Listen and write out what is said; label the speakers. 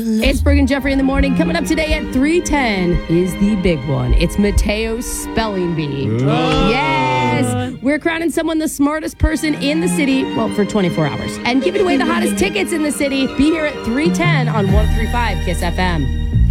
Speaker 1: It's Brooke and Jeffrey in the morning. Coming up today at 3:10 is the big one. It's Mateo's Spelling Bee. Yes. We're crowning someone the smartest person in the city, well, for 24 hours. And giving away the hottest tickets in the city. Be here at 3:10 on 103.5 KISS FM.